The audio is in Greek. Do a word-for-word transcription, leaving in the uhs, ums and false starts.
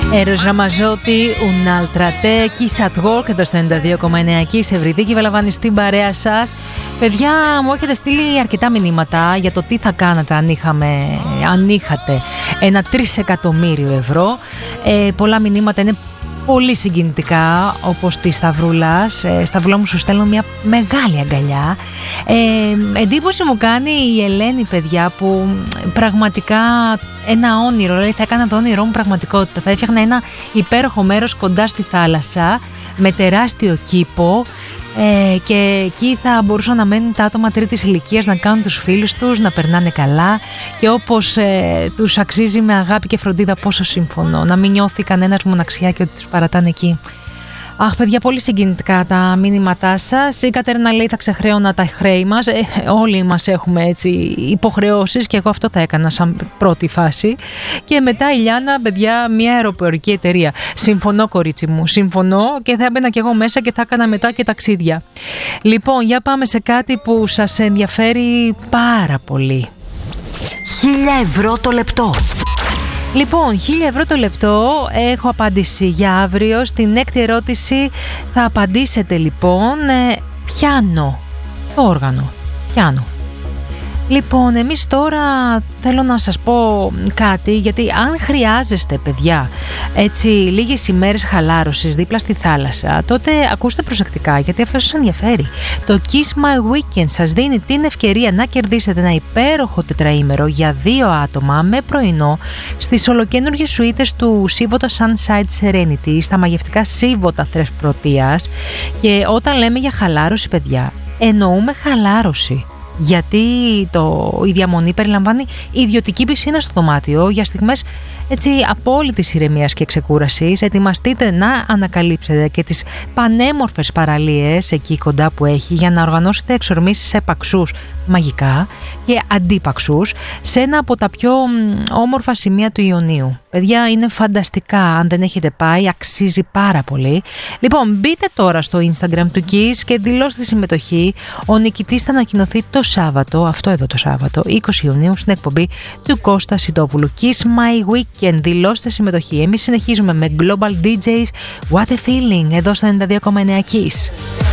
Eros Ramazzotti, Un'altra te, Kiss at Work, εδώ στο ενενήντα δύο κόμμα εννέα Kiss, Ευρυδίκη Βαλαβάνη στην παρέα σας. Παιδιά, μου έχετε στείλει αρκετά μηνύματα για το τι θα κάνατε αν, είχαμε, αν είχατε ένα τρισεκατομμύριο ευρώ. Ε, πολλά μηνύματα είναι πολύ συγκινητικά, όπως τη Σταυρούλας. Ε, Σταυρούλα μου, σου στέλνω μια μεγάλη αγκαλιά. Ε, εντύπωση μου κάνει η Ελένη, παιδιά, που πραγματικά ένα όνειρο, δηλαδή θα έκανα το όνειρό μου πραγματικότητα. Θα έφτιαχνα ένα υπέροχο μέρος κοντά στη θάλασσα, με τεράστιο κήπο, ε, και εκεί θα μπορούσαν να μένουν τα άτομα τρίτης ηλικίας, να κάνουν τους φίλους τους, να περνάνε καλά και όπως ε, τους αξίζει, με αγάπη και φροντίδα. Πόσο συμφωνώ, να μην νιώθει κανένας μοναξιά και ότι τους παρατάνε εκεί. Αχ, παιδιά, πολύ συγκινητικά τα μήνυματά σας. Η Κατερίνα λέει: θα ξεχρέωνα τα χρέη μας. Ε, όλοι μας έχουμε έτσι υποχρεώσεις και εγώ αυτό θα έκανα σαν πρώτη φάση. Και μετά η Λιάνα, παιδιά, μια αεροπορική εταιρεία. Συμφωνώ, κορίτσι μου, συμφωνώ, και θα έμπαινα κι εγώ μέσα και θα έκανα μετά και ταξίδια. Λοιπόν, για πάμε σε κάτι που σας ενδιαφέρει πάρα πολύ. Χίλια ευρώ το λεπτό. Λοιπόν, χίλια ευρώ το λεπτό, έχω απάντηση για αύριο. Στην έκτη ερώτηση θα απαντήσετε λοιπόν ε, πιάνο, το όργανο, πιάνο. Λοιπόν, εμείς τώρα θέλω να σας πω κάτι, γιατί αν χρειάζεστε, παιδιά, έτσι λίγες ημέρες χαλάρωσης δίπλα στη θάλασσα, τότε ακούστε προσεκτικά, γιατί αυτό σας ενδιαφέρει. Το Kiss My Weekend σας δίνει την ευκαιρία να κερδίσετε ένα υπέροχο τετραήμερο για δύο άτομα με πρωινό στις ολοκαίνουργιες σουίτες του Σίβοτα Sunside Serenity, στα μαγευτικά Σίβοτα Θρεσπρωτείας. Και όταν λέμε για χαλάρωση, παιδιά, εννοούμε χαλάρωση. Γιατί το, η διαμονή περιλαμβάνει ιδιωτική πισίνα στο δωμάτιο για στιγμές έτσι απόλυτης ηρεμίας και ξεκούρασης. Ετοιμαστείτε να ανακαλύψετε και τις πανέμορφες παραλίες εκεί κοντά που έχει, για να οργανώσετε εξορμήσεις επαξούς μαγικά και αντίπαξους σε ένα από τα πιο όμορφα σημεία του Ιωνίου. Παιδιά, είναι φανταστικά. Αν δεν έχετε πάει, αξίζει πάρα πολύ. Λοιπόν, μπείτε τώρα στο Instagram του Kiss και δηλώστε συμμετοχή. Ο νικητής θα ανακοινωθεί το Σάββατο, αυτό εδώ το Σάββατο, είκοσι Ιουνίου, στην εκπομπή του Κώστα Σιτόπουλου. Kiss My Weekend, δηλώστε συμμετοχή. Εμείς συνεχίζουμε με Global ντι τζέις, What a Feeling, εδώ στο ενενήντα δύο κόμμα εννέα Kiss.